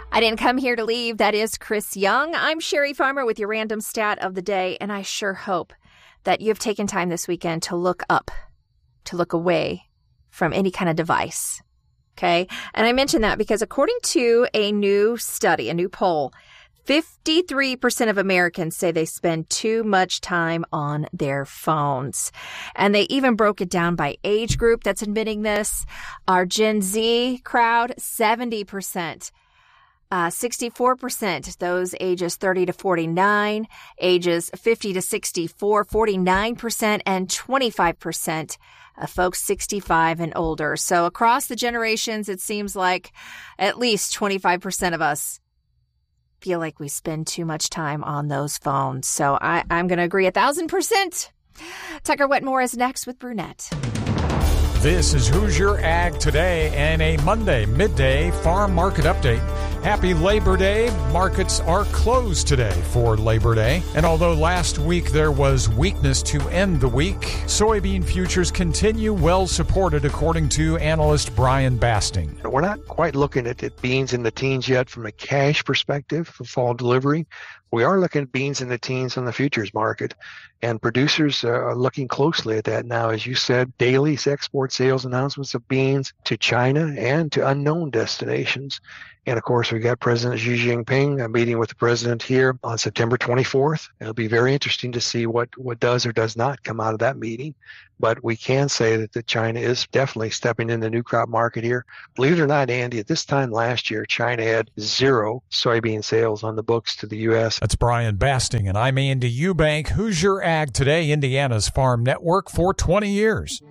I didn't come here to leave. That is Chris Young. I'm Sherry Farmer with your random stat of the day, and I sure hope that you've taken time this weekend to look up, to look away from any kind of device. Okay? And I mention that because according to a new study, a new poll, 53% of Americans say they spend too much time on their phones. And they even broke it down by age group that's admitting this. Our Gen Z crowd, 70%. 64%, those ages 30 to 49, ages 50 to 64, 49%, and 25% of folks 65 and older. So across the generations, it seems like at least 25% of us feel like we spend too much time on those phones. So I'm going to agree 1,000%. Tucker Wetmore is next with Brunette. This is Hoosier Ag Today and a Monday midday farm market update. Happy Labor Day. Markets are closed today for Labor Day. And although last week there was weakness to end the week, soybean futures continue well supported according to analyst Brian Basting. We're not quite looking at beans in the teens yet from a cash perspective for fall delivery. We are looking at beans in the teens on the futures market, and producers are looking closely at that now. As you said, daily export sales announcements of beans to China and to unknown destinations. And of course, we got President Xi Jinping meeting with the president here on September 24th. It'll be very interesting to see what does or does not come out of that meeting. But we can say that China is definitely stepping in the new crop market here. Believe it or not, Andy, at this time last year, China had 0 soybean sales on the books to the U.S. That's Brian Basting, and I'm Andy Eubank. Hoosier Ag Today, Indiana's farm network for 20 years.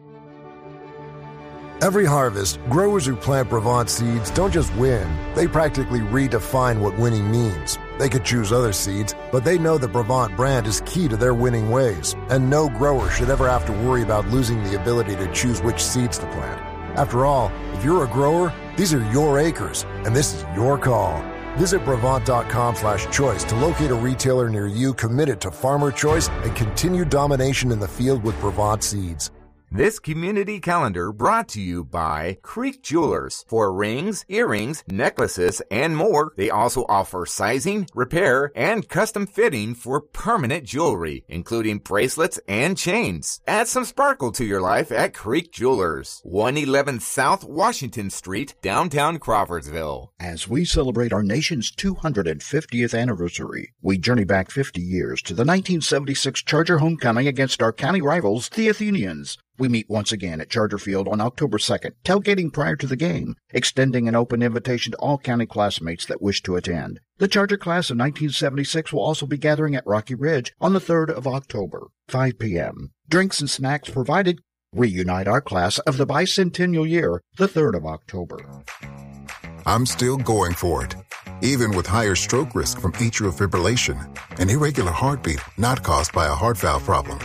Every harvest, growers who plant Brevant seeds don't just win, they practically redefine what winning means. They could choose other seeds, but they know the Brevant brand is key to their winning ways, and no grower should ever have to worry about losing the ability to choose which seeds to plant. After all, if you're a grower, these are your acres, and this is your call. Visit Brevant.com/choice to locate a retailer near you committed to farmer choice and continued domination in the field with Brevant seeds. This community calendar brought to you by Creek Jewelers. For rings, earrings, necklaces, and more, they also offer sizing, repair, and custom fitting for permanent jewelry, including bracelets and chains. Add some sparkle to your life at Creek Jewelers, 111 South Washington Street, downtown Crawfordsville. As we celebrate our nation's 250th anniversary, we journey back 50 years to the 1976 Charger homecoming against our county rivals, the Athenians. We meet once again at Charger Field on October 2nd, tailgating prior to the game, extending an open invitation to all county classmates that wish to attend. The Charger class of 1976 will also be gathering at Rocky Ridge on the 3rd of October, 5 p.m. Drinks and snacks provided. Reunite our class of the bicentennial year, the 3rd of October. I'm still going for it, even with higher stroke risk from atrial fibrillation, an irregular heartbeat not caused by a heart valve problem.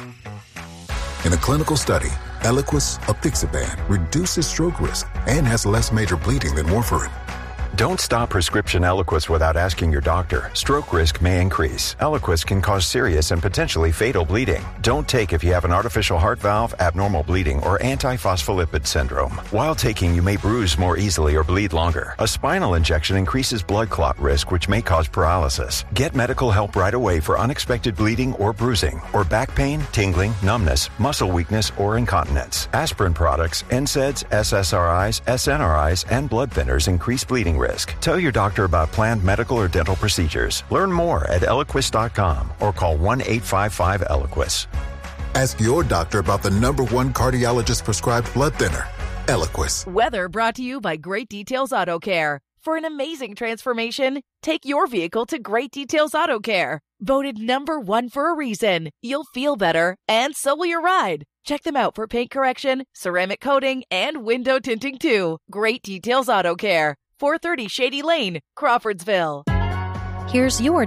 In a clinical study, Eliquis apixaban reduces stroke risk and has less major bleeding than warfarin. Don't stop prescription Eliquis without asking your doctor. Stroke risk may increase. Eliquis can cause serious and potentially fatal bleeding. Don't take if you have an artificial heart valve, abnormal bleeding, or antiphospholipid syndrome. While taking, you may bruise more easily or bleed longer. A spinal injection increases blood clot risk, which may cause paralysis. Get medical help right away for unexpected bleeding or bruising, or back pain, tingling, numbness, muscle weakness, or incontinence. Aspirin products, NSAIDs, SSRIs, SNRIs, and blood thinners increase bleeding risk. Tell your doctor about planned medical or dental procedures. Learn more at Eliquis.com or call 1-855-ELIQUIS. Ask your doctor about the #1 cardiologist-prescribed blood thinner, Eliquis. Weather brought to you by Great Details Auto Care. For an amazing transformation, take your vehicle to Great Details Auto Care. Voted #1 for a reason. You'll feel better, and so will your ride. Check them out for paint correction, ceramic coating, and window tinting too. Great Details Auto Care. 430 Shady Lane, Crawfordsville. Here's your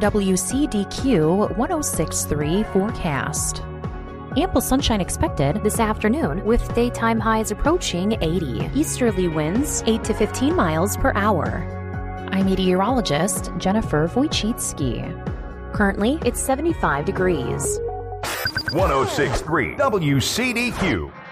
WCDQ 106.3 forecast. Ample sunshine expected this afternoon with daytime highs approaching 80. Easterly winds 8 to 15 miles per hour. I'm meteorologist Jennifer Wojcicki. Currently, it's 75 degrees. 106.3 WCDQ.